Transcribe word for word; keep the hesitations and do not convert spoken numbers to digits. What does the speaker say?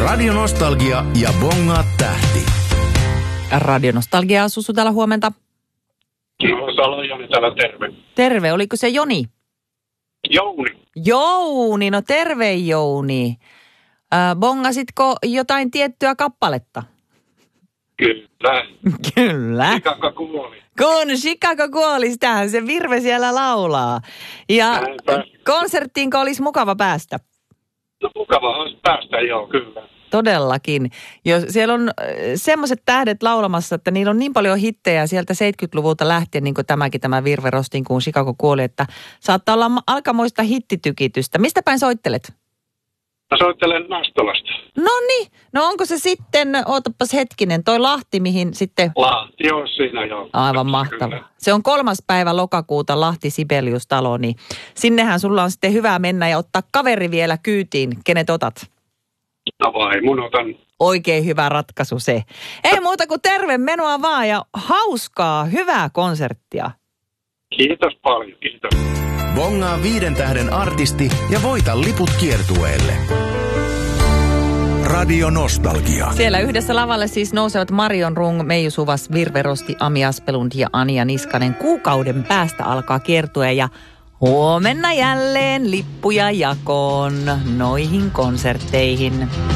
Radio Nostalgia ja Bongaa tähti. Radio Nostalgia, Susu täällä huomenta. No, Salo Joni täällä, terve. Terve, oliko se Joni? Jouni. Jouni, no terve Jouni. Äh, bongasitko jotain tiettyä kappaletta? Kyllä. Kyllä. Chicago kuoli. Kun Chicago kuoli, sitähän se Virve siellä laulaa. Ja Näinpä. konserttiinko olisi mukava päästä? No mukava olisi päästä, joo, kyllä. Todellakin. Jo, siellä on semmoiset tähdet laulamassa, että niillä on niin paljon hittejä sieltä seitsemänkymmentäluvulta lähtien, niin kuin tämäkin tämä Virve Rostin, kun Chicago kuoli, että saattaa olla alkamoista hittitykitystä. Mistä päin soittelet? Mä soittelen Nastolasta. No niin, no onko se sitten, ootapas hetkinen, toi Lahti, mihin sitten... Lahti, joo, siinä joo. Aivan mahtava. Se on kolmas päivä lokakuuta Lahti Sibelius-talo, niin sinnehän sulla on sitten hyvä mennä ja ottaa kaveri vielä kyytiin. Kenet otat? No vai, mun otan. Oikein hyvä ratkaisu se. Ei muuta kuin terve menoa vaan ja hauskaa, hyvää konserttia. Kiitos paljon, kiitos. Bongaa viiden tähden artisti ja voita liput kiertueelle. Radio Nostalgia. Siellä yhdessä lavalle siis nousevat Marion Rung, Meiju Suvas, Virve Rosti, Ami Aspelund ja Anja Niskanen. Kuukauden päästä alkaa kiertue ja huomenna jälleen lippuja jakoon noihin konsertteihin.